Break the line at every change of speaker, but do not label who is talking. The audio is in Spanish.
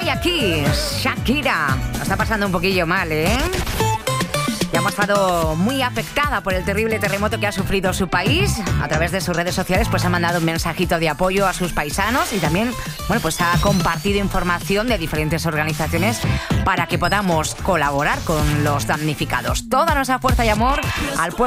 Estoy aquí, Shakira. Lo está pasando un poquillo mal, ¿eh? Ya hemos estado muy afectada por el terrible terremoto que ha sufrido su país. A través de sus redes sociales pues ha mandado un mensajito de apoyo a sus paisanos y también pues ha compartido información de diferentes organizaciones para que podamos colaborar con los damnificados. Toda nuestra fuerza y amor al pueblo